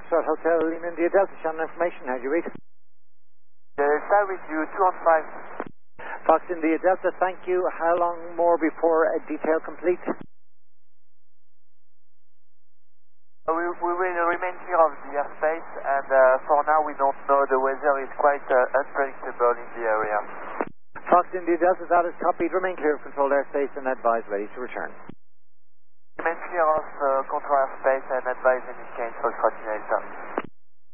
Foxtrot Hotel, Lima India Delta. Channel information, how do you read? Stay with you, 2 on 5. Fox India Delta, thank you. How long more before a detail complete? We will remain clear of the airspace, and for now we don't know. The weather is quite unpredictable in the area. Fox India Delta, that is copied. Remain clear of controlled airspace and advise ready to return. Remain clear of control airspace and advise any change for Foxtrot Delta.